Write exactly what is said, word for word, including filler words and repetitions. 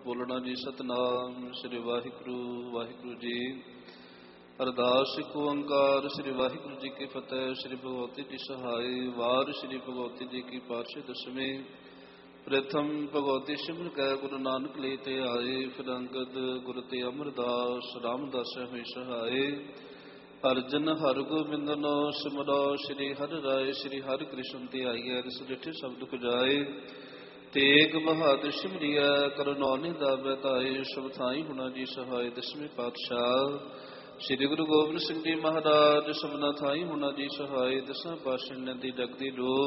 ਬੋਲਣਾ ਜੀ। ਸਤਨਾਮ ਸ੍ਰੀ ਵਾਹਿਗੁਰੂ ਵਾਹਿਗੁਰੂ ਜੀ। ਅਰਦਾਸ ਇੱਕ ਓੰਕਾਰ। ਸ੍ਰੀ ਵਾਹਿਗੁਰੂ ਜੀ ਕੀ ਫਤਿਹ। ਸ੍ਰੀ ਭਗਵਤੀ ਜੀ ਸਹਾਈ। ਵਾਰ ਸ੍ਰੀ ਭਗਵਤੀ ਜੀ ਕੀ ਪਾਤਸ਼ਾਹੀ ਦਸਵੀਂ। ਪ੍ਰਥਮ ਭਗਵਤੀ ਸਿਮਰ ਕੈ ਗੁਰੂ ਨਾਨਕ ਲਈ ਤੇ ਆਏ। ਫਿਰ ਅੰਗਦ ਗੁਰ ਤੇ ਅਮਰਦਾਸ ਰਾਮਦਾਸ ਹੋਈ ਸਹਾਏ। ਅਰਜਨ ਹਰਿ ਗੋਬਿੰਦਨੋ ਸਿਮਰੋ ਸ੍ਰੀ ਹਰਿ ਰਾਏ। ਸ੍ਰੀ ਹਰਿ ਕ੍ਰਿਸ਼ਨ ਤੇ ਆਈਐ ਰਿਸ ਡਿਠੇ ਸ਼ਬਦ ਖੁਜਾਏ। ਤੇਗ ਬਹਾਦਰ ਸਿਮਰਿਐ ਕਰਨੋ ਨਿਧਾਵੈ ਤਾਏ। ਸ਼ੁਭ ਥਾਈ ਹੁਣਾ ਜੀ ਸਹਾਏ। ਦਸਵੇਂ ਪਾਤਸ਼ਾਹ ਸ੍ਰੀ ਗੁਰੂ ਗੋਬਿੰਦ ਸਿੰਘ ਜੀ ਮਹਾਰਾਜ। ਸਭਨਾ ਥਾਈ ਹੁਣਾ ਜੀ ਸਹਾਏ। ਦਸਾਂ ਪਾਤਸ਼ਾਹੀਆਂ ਦੀ ਜਗਦੀ ਰੂਪ